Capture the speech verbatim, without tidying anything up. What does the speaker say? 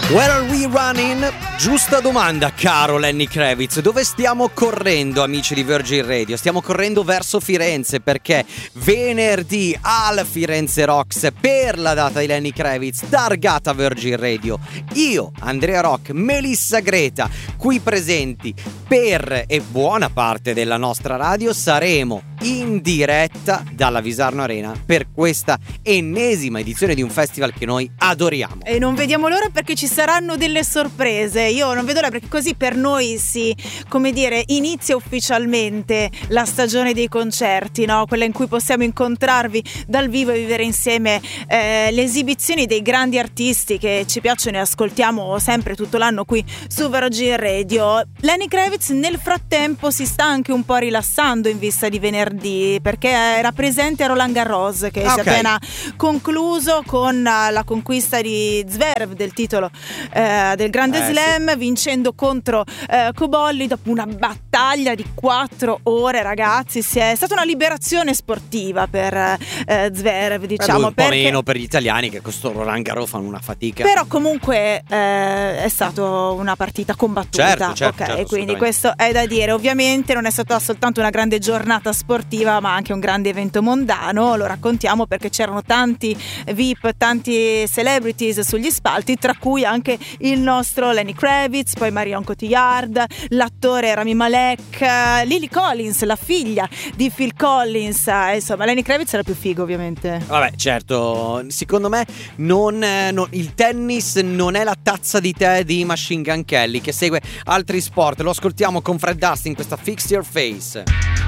Where are we running? Giusta domanda, caro Lenny Kravitz. Dove stiamo correndo, amici di Virgin Radio? Stiamo correndo verso Firenze, perché venerdì al Firenze Rocks, per la data di Lenny Kravitz, targata Virgin Radio, io, Andrea Rock, Melissa Greta, qui presenti per e buona parte della nostra radio, saremo in diretta dalla Visarno Arena per questa ennesima edizione di un festival che noi adoriamo. E non vediamo l'ora, perché ci saranno delle sorprese. Io non vedo l'ora, perché così per noi si, come dire, inizia ufficialmente la stagione dei concerti, no? Quella in cui possiamo incontrarvi dal vivo e vivere insieme eh, le esibizioni dei grandi artisti che ci piacciono e ascoltiamo sempre tutto l'anno qui su Virgin Radio. Lenny Kravitz nel frattempo si sta anche un po' rilassando in vista di venerdì, perché era presente a Roland Garros, che okay. si è appena concluso con la conquista di Zverev del titolo eh, del Grande eh, Slam, sì. vincendo contro eh, Cobolli dopo una battaglia di quattro ore, ragazzi. Si è stata una liberazione sportiva per eh, Zverev, diciamo. Un po' perché... meno per gli italiani, che questo Roland Garros fanno una fatica. Però comunque eh, è stata una partita combattuta. Certo, certo, ok, certo, quindi questo è da dire. Ovviamente non è stata soltanto una grande giornata sportiva, ma anche un grande evento mondano. Lo raccontiamo perché c'erano tanti V I P, tanti celebrities sugli spalti, tra cui anche il nostro Lenny Kravitz, poi Marion Cotillard, l'attore Rami Malek, Lily Collins, la figlia di Phil Collins. Insomma, Lenny Kravitz era più figo, ovviamente. Vabbè, certo, secondo me non, non, il tennis non è la tazza di tè di Machine Gun Kelly, che segue altri sport. Lo ascoltiamo con Fred Durst in questa Fix Your Face.